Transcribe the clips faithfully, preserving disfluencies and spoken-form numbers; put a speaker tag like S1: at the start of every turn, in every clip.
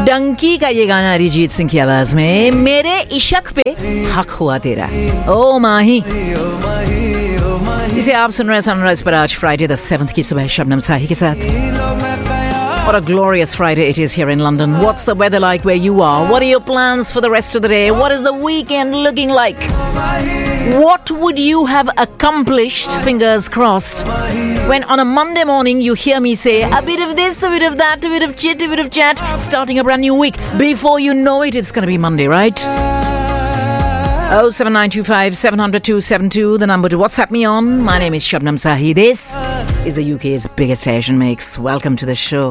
S1: डंकी का ये गाना अरिजीत सिंह की आवाज में, मेरे इश्क पे हक हुआ तेरा, ओ माही। इसे आप सुन रहे हैं सनराइज पर आज फ्राइडे द सेवंथ की सुबह शबनम साही के साथ। What a glorious Friday it is here in London. What's the weather like where you are? What are your plans for the rest of the day? What is the weekend looking like? What would you have accomplished, fingers crossed, when on a Monday morning you hear me say a bit of this, a bit of that, a bit of chit, a bit of chat, starting a brand new week. Before you know it, it's going to be Monday, right? oh seven nine two five seven zero zero two seven two, the number to WhatsApp me on. My name is Shabnam Sahi. This is the U K's biggest Asian mix. Welcome to the show.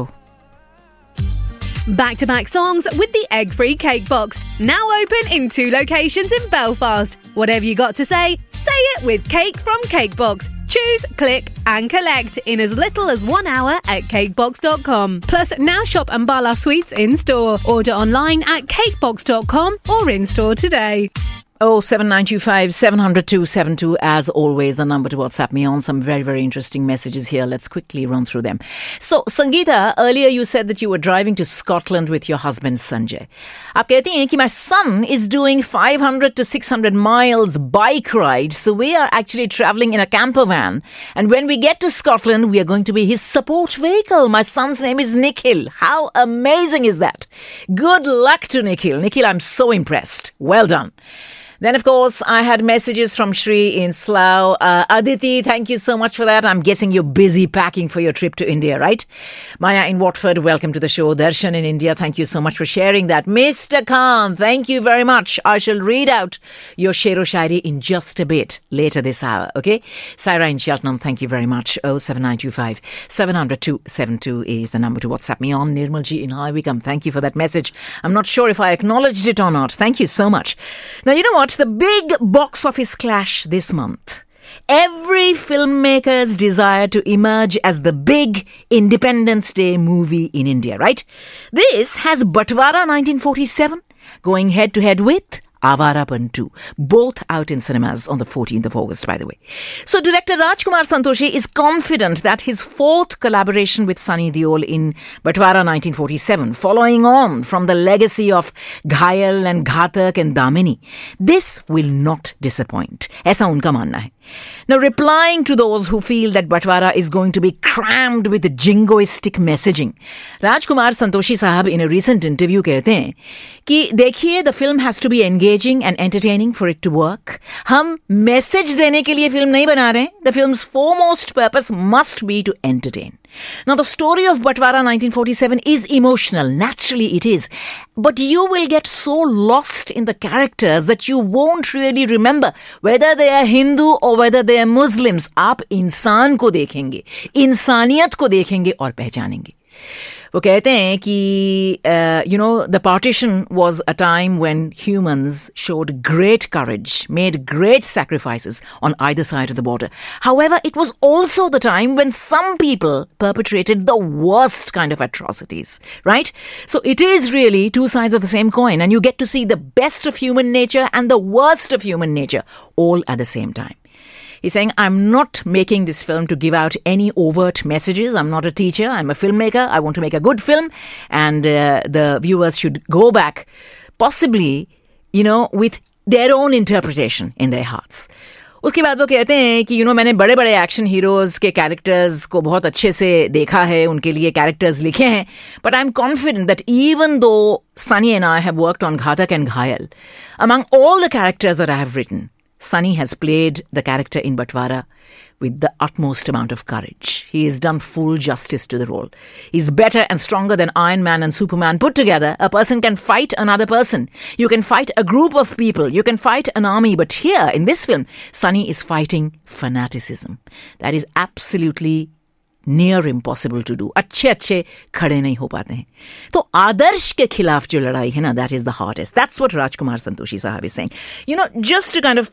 S2: Back-to-back songs with the egg-free cake box. Now open in two locations in Belfast. Whatever you got to say, say it with Cake from Cakebox. Choose, click and collect in as little as one hour at cakebox dot com. Plus, now shop Ambala Sweets in-store. Order online at cakebox dot com or in-store today.
S1: oh seven nine two five seven zero zero two seven two, as always, the number to WhatsApp me on. Some very, very interesting messages here. Let's quickly run through them. So, Sangeeta, earlier you said that you were driving to Scotland with your husband, Sanjay. आप कहती हैं कि my son is doing five hundred to six hundred miles bike ride. So, we are actually traveling in a camper van. And when we get to Scotland, we are going to be his support vehicle. My son's name is Nikhil. How amazing is that? Good luck to Nikhil. Nikhil, I'm so impressed. Well done. Then, of course, I had messages from Shri in Slough. Uh, Aditi, thank you so much for that. I'm guessing you're busy packing for your trip to India, right? Maya in Watford, welcome to the show. Darshan in India, thank you so much for sharing that. Mister Khan, thank you very much. I shall read out your Shero Shairi in just a bit later this hour, okay? Saira in Cheltenham, thank you very much. oh seven nine two five seven zero zero two seven two is the number to WhatsApp me on. Nirmalji in High Wycombe, thank you for that message. I'm not sure if I acknowledged it or not. Thank you so much. Now, you know what? The big box office clash this month. Every filmmaker's desire to emerge as the big Independence Day movie in India, right? This has Batwara nineteen forty-seven going head to head with Avarapan two, both out in cinemas on the fourteenth of August, by the way. So director Rajkumar Santoshi is confident that his fourth collaboration with Sunny Deol in Batwara nineteen forty-seven, following on from the legacy of Ghayal and Ghatak and Damini, this will not disappoint. ऐसा उनका मानना है. Now, replying to those who feel that Batwara is going to be crammed with jingoistic messaging, Rajkumar Santoshi Sahab in a recent interview कहते हैं कि देखिए, the film has to be engaging and entertaining for it to work. हम message देने के लिए film नहीं बना रहे हैं. The film's foremost purpose must be to entertain. Now, the story of Batwara nineteen forty-seven is emotional. Naturally, it is. But you will get so lost in the characters that you won't really remember whether they are Hindu or whether they are Muslims. आप इंसान को देखेंगे, इंसानियत को देखेंगे और पहचानेंगे. वो कहते हैं कि, uh, you know, the partition was a time when humans showed great courage, made great sacrifices on either side of the border. However, it was also the time when some people perpetrated the worst kind of atrocities, right? So it is really two sides of the same coin, and you get to see the best of human nature and the worst of human nature all at the same time. He's saying, I'm not making this film to give out any overt messages. I'm not a teacher. I'm a filmmaker. I want to make a good film. And uh, the viewers should go back, possibly, you know, with their own interpretation in their hearts. उसके बाद वो कहते हैं कि, you know, मैंने बड़े बड़े action heroes के कैरेक्टर्स को बहुत अच्छे से देखा है, उनके लिए कैरेक्टर्स लिखे हैं. But I'm confident that even though Sunny and I have worked on Ghatak and Ghayal, among all the characters that I have written, Sunny has played the character in Batwara with the utmost amount of courage. He has done full justice to the role. He's better and stronger than Iron Man and Superman put together. A person can fight another person. You can fight a group of people. You can fight an army. But here, in this film, Sunny is fighting fanaticism. That is absolutely near impossible to do. अच्छे अच्छे खड़े नहीं हो पाते हैं. तो आदर्श के खिलाफ जो लड़ाई है ना, that is the hardest. That's what Rajkumar Santoshi Sahab is saying. You know, just to kind of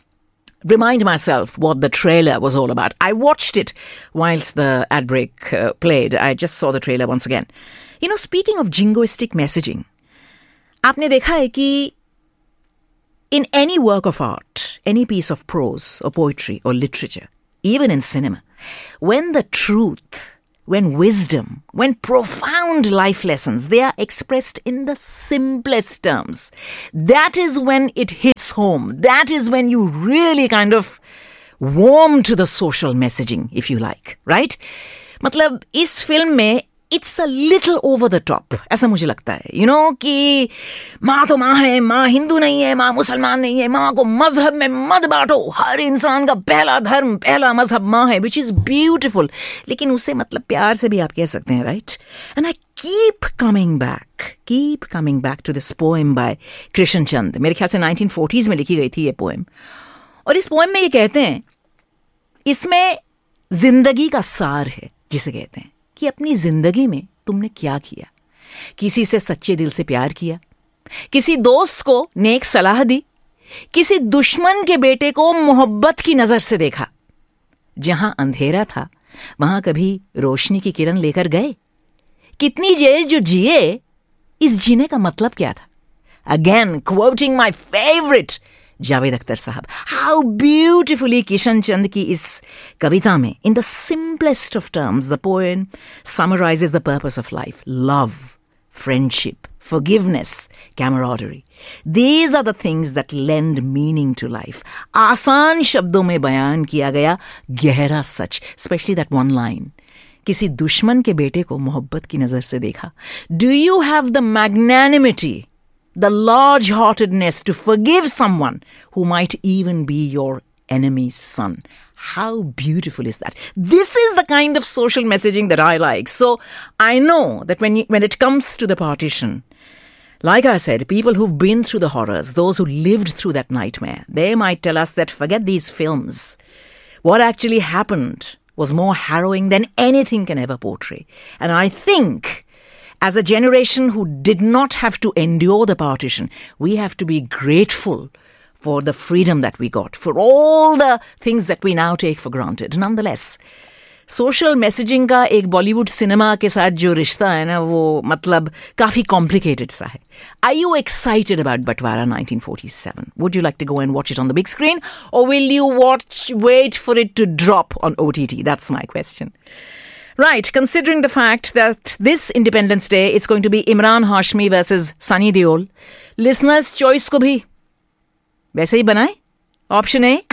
S1: remind myself what the trailer was all about. I watched it whilst the ad break uh, played. I just saw the trailer once again. You know, speaking of jingoistic messaging, आपने देखा है कि in any work of art, any piece of prose or poetry or literature, even in cinema, when the truth when wisdom, when profound life lessons, they are expressed in the simplest terms. That is when it hits home. That is when you really kind of warm to the social messaging, if you like, right? मतलब इस film में it's a little over the top, ऐसा मुझे लगता है. You know कि माँ तो माँ है, माँ हिंदू नहीं है, माँ मुसलमान नहीं है, माँ को मजहब में मत बांटो. हर इंसान का पहला धर्म, पहला मजहब माँ है, which is beautiful. लेकिन उससे मतलब प्यार से भी आप कह सकते हैं, right? And I keep coming back, keep coming back to this poem by Krishan Chand. मेरे ख्याल से nineteen forties में लिखी गई थी ये poem. और इस पोएम में ये कहते हैं, इसमें जिंदगी का सार है, जिसे कहते हैं कि अपनी जिंदगी में तुमने क्या किया. किसी से सच्चे दिल से प्यार किया, किसी दोस्त को नेक सलाह दी, किसी दुश्मन के बेटे को मोहब्बत की नजर से देखा. जहां अंधेरा था वहां कभी रोशनी की किरण लेकर गए. कितनी देर जो जिए, इस जीने का मतलब क्या था. Again क्वोटिंग my favourite Javed Akhtar साहब. हाउ ब्यूटिफुली किशन चंद की इस कविता में, in the simplest of terms, the poem summarises the purpose of life. Love, friendship, forgiveness, camaraderie. These are the things that lend meaning to life. आसान शब्दों में बयान किया गया गहरा सच. Especially that one line. किसी दुश्मन के बेटे को मोहब्बत की नजर से देखा. Do you have the magnanimity, the large-heartedness to forgive someone who might even be your enemy's son? How beautiful is that? This is the kind of social messaging that I like. So I know that when you, when it comes to the partition, like I said, people who've been through the horrors, those who lived through that nightmare, they might tell us that forget these films. What actually happened was more harrowing than anything can ever portray. And I think, as a generation who did not have to endure the partition, we have to be grateful for the freedom that we got, for all the things that we now take for granted. Nonetheless, social messaging का एक Bollywood cinema के साथ जो रिश्ता है ना, वो मतलब काफी complicated सा है. Are you excited about Batwara nineteen forty-seven? Would you like to go and watch it on the big screen, or will you watch, wait for it to drop on O T T? That's my question. Right, considering the fact that this Independence Day, it's going to be Imran Hashmi versus Sunny Deol, listeners' choice को भी वैसे ही बनाए. Option A,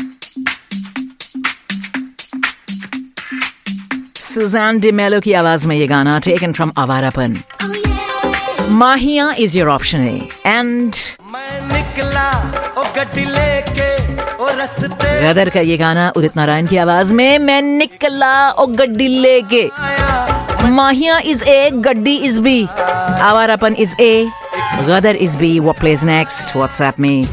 S1: Suzanne de Mello की आवाज में ये गाना, taken from Avarapan. Oh, yeah. Mahia is your option A. And गदर का ये गाना उदित नारायण की आवाज में, मैं निकला ओ गड्डी लेके. Mahia is A, Gaddi is B, Avarapan is A, Gadar is B. What plays next? WhatsApp me.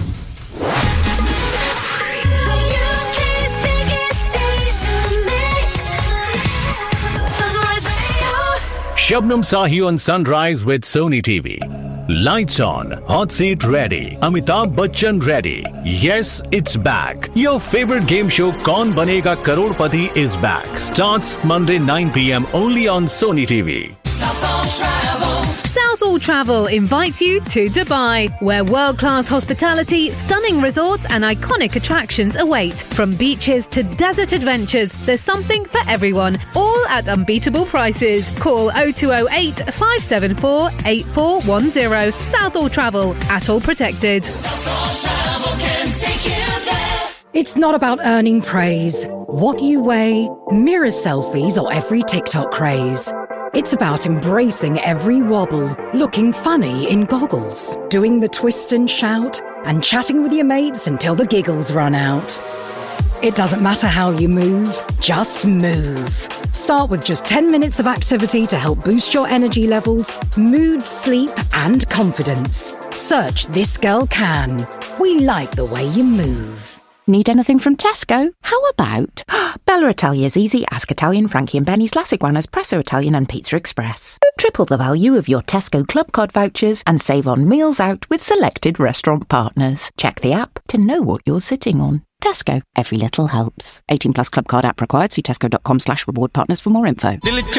S3: Shabnam Sahi on Sunrise with Sony T V. Lights on, hot seat ready, Amitabh Bachchan ready. Yes, it's back. Your favorite game show Kaun Banega Crorepati is back. Starts Monday nine p.m. only on Sony T V.
S2: Southall Travel. Southall Travel invites you to Dubai, where world-class hospitality, stunning resorts and iconic attractions await. From beaches to desert adventures, there's something for everyone, all at unbeatable prices. Call oh two oh eight, five seven four, eight four one zero. Southall Travel, Atoll Protected. Southall Travel can take you there.
S4: It's not about earning praise, what you weigh, mirror selfies or every TikTok craze. It's about embracing every wobble, looking funny in goggles, doing the twist and shout, and chatting with your mates until the giggles run out. It doesn't matter how you move, just move. Start with just ten minutes of activity to help boost your energy levels, mood, sleep, and confidence. Search This Girl Can. We like the way you move.
S5: Need anything from Tesco? How about Bella Italia's Easy, Ask Italian, Frankie and Benny's, Las Iguanas, Presso Italian and Pizza Express. Triple the value of your Tesco Club Card vouchers and save on meals out with selected restaurant partners. Check the app to know what you're sitting on. Tesco, every little helps. eighteen plus club card app required. See tesco.com slash reward partners for more info.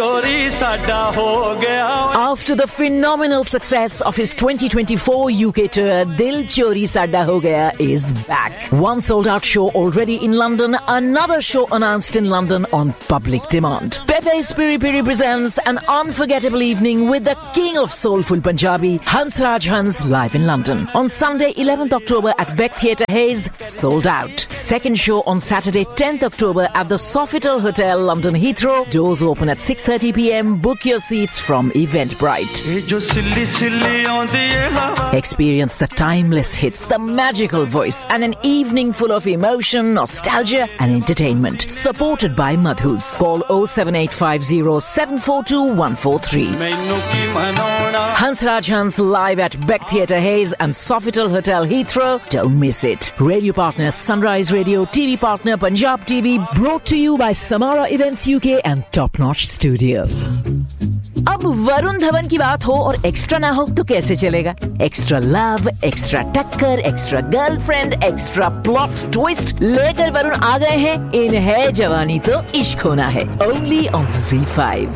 S1: After the phenomenal success of his twenty twenty-four U K tour, Dil Chori Sadda Ho Gaya is back. One sold-out show already in London, another show announced in London on public demand. Pepe's Piri Piri presents an unforgettable evening with the king of soulful Punjabi, Hansraj Hans, live in London. On Sunday, eleventh October at Beck Theatre Hayes, sold out. Second show on Saturday, tenth October at the Sofitel Hotel, London Heathrow. Doors open at six thirty p.m. Book your seats from Eventbrite. Experience the timeless hits, the magical voice, and an evening full of emotion, nostalgia, and entertainment. Supported by Madhus. Call oh seven eight five oh, seven four two, one four three. Hansraj Hans live at Beck Theatre Hayes and Sofitel Hotel Heathrow. Don't miss it. Radio partner Sunrise Radio, T V partner Punjab T V. Brought to you by Samara Events U K and Top Notch Studio. अब वरुण धवन की बात हो और extra ना हो तो कैसे चलेगा? एक्स्ट्रा लव, एक्स्ट्रा टक्कर, extra girlfriend, extra plot twist लेकर वरुण आ गए हैं इन है जवानी तो इश्क होना है. Only on Z five.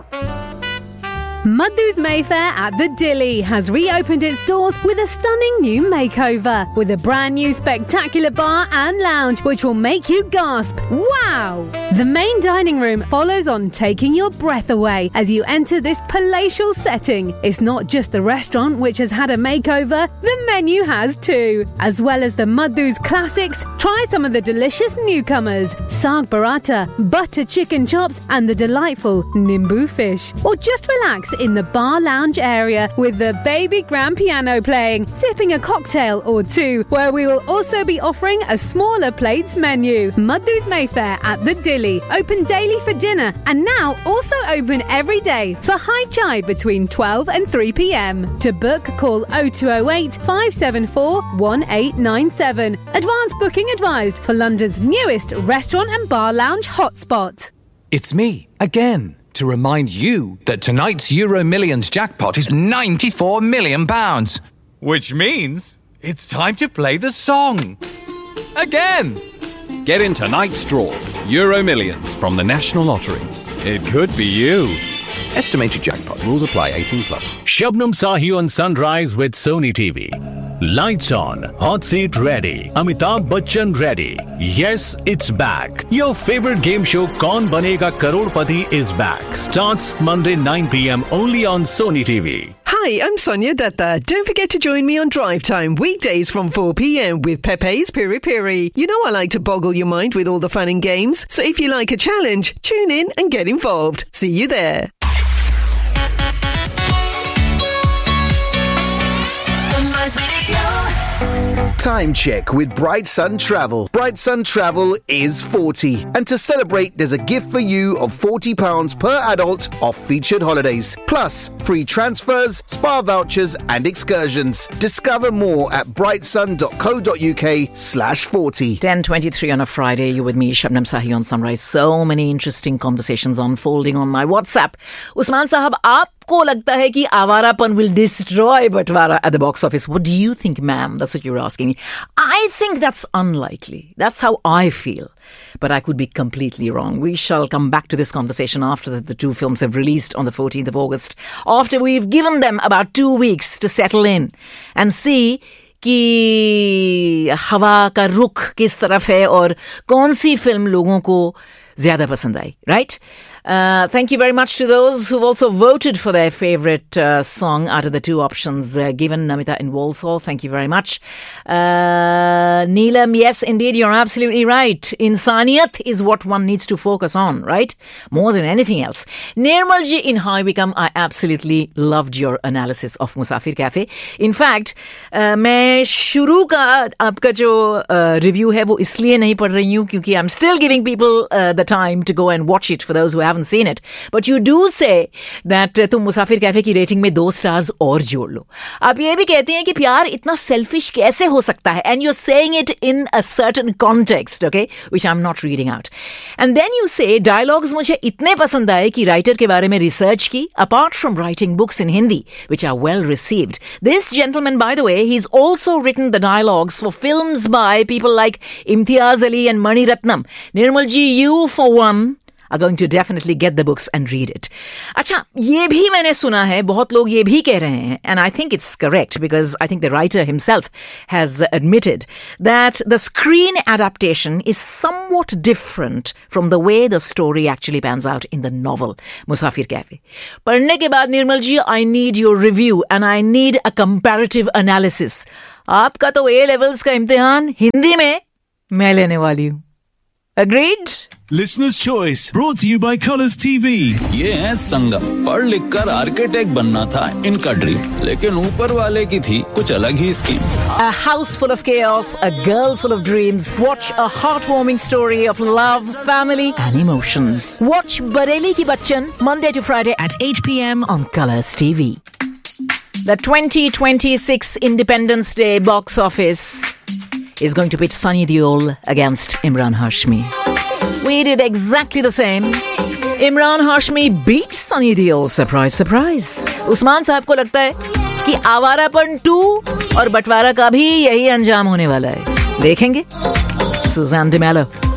S2: Madhu's Mayfair at the Dilly has reopened its doors with a stunning new makeover, with a brand new spectacular bar and lounge which will make you gasp, wow! The main dining room follows on, taking your breath away as you enter this palatial setting. It's not just the restaurant which has had a makeover, the menu has too. As well as the Madhu's classics, try some of the delicious newcomers, saag paratha, butter chicken chops and the delightful nimbu fish. Or just relax in the bar lounge area with the baby grand piano playing, sipping a cocktail or two, where we will also be offering a smaller plates menu. Madhu's Mayfair at the Dilly, open daily for dinner and now also open every day for high chai between twelve and three p.m. To book, call oh two oh eight, five seven four, one eight nine seven. Advance booking advised for London's newest restaurant and bar lounge hotspot.
S6: It's me, again, to remind you that tonight's Euro Millions jackpot is ninety-four million pounds. Which means it's time to play the song. Again! Get in tonight's draw, Euro Millions from the National Lottery. It could be you. Estimated jackpot. Rules apply. eighteen plus.
S3: Shabnam Sahi on Sunrise with Sony T V. Lights on, hot seat ready, Amitabh Bachchan ready. Yes, it's back. Your favorite game show Kaun Banega Crorepati is back. Starts Monday nine p.m. only on Sony T V.
S7: Hi, I'm Sonia Datta. Don't forget to join me on Drive Time weekdays from four p.m. with Pepe's Piri Piri. You know I like to boggle your mind with all the fun and games, so if you like a challenge, tune in and get involved. See you there.
S8: Time check with Bright Sun Travel. Bright Sun Travel is forty. And to celebrate, there's a gift for you of forty pounds per adult off featured holidays. Plus, free transfers, spa vouchers and excursions. Discover more at brightsun.co.uk slash 40.
S1: ten twenty-three on a Friday. You're with me, Shabnam Sahi on Sunrise. So many interesting conversations unfolding on my WhatsApp. Usman Sahab, आपको लगता है कि Awarapan will destroy Batwara at the box office? What do you think, ma'am? That's what you're asking me. I think that's unlikely. That's how I feel. But I could be completely wrong. We shall come back to this conversation after the, the two films have released on the fourteenth of August. After we've given them about two weeks to settle in and see कि हवा का रुख किस तरफ है और कौन सी film लोगों को ज़्यादा पसंद आई, right? Uh, thank you very much to those who've also voted for their favorite uh, song out of the two options uh, given. Namita in Walsall, thank you very much. Uh, Neelam, yes, indeed, you're absolutely right. Insaniyat is what one needs to focus on, right? More than anything else. Nirmal ji in High Become, I absolutely loved your analysis of Musafir Cafe. In fact, uh, मैं शुरू का आपका जो uh, review है वो इसलिए नहीं पढ़ रही हूँ क्योंकि I'm still giving people uh, the time to go and watch it for those who have haven't seen it. But you do say that uh, तुम मुसाफिर कैफे की रेटिंग में दो स्टार्स और जोड़ लो. आप ये भी कहती हैं कि प्यार इतना सेल्फिश कैसे हो सकता है, and you're saying it in a certain context, okay, which I'm not reading out. And then you say dialogues मुझे इतने पसंद आए कि राइटर के बारे में रिसर्च की, apart from writing books in Hindi which are well received. This gentleman, by the way, he's also written the dialogues for films by people like Imtiaz Ali and Mani Ratnam. Nirmal ji, you for one are going to definitely get the books and read it. अच्छा, ये भी मैंने सुना है, बहुत लोग ये भी कह रहे हैं, and I think it's correct because I think the writer himself has admitted that the screen adaptation is somewhat different from the way the story actually pans out in the novel Musafir Cafe. पढ़ने के बाद निर्मल जी, I need your review and I need a comparative analysis. आपका तो A levels का इम्तिहान हिंदी में मैं लेने वाली हूँ. Agreed?
S9: Listener's Choice, brought to you by Colours T V.
S10: ये है संगम. पढ़ लिख कर आर्किटेक्ट बनना था इनका ड्रीम, लेकिन ऊपर वाले की थी कुछ अलग ही scheme.
S1: A house full of chaos, a girl full of dreams. Watch a heartwarming story of love, family and emotions. Watch Bareli Ki Bachchan Monday to Friday at eight p.m. on Colours T V. The twenty twenty-six Independence Day box office is going to pit Sunny Deol against Imran Hashmi. We did exactly the same. Imran Hashmi beat Sunny Deol. Surprise, surprise. Usman साहब को लगता है कि Awarapan to और बंटवारा का भी यही अंजाम होने वाला है. देखेंगे. Suzanne de Mello.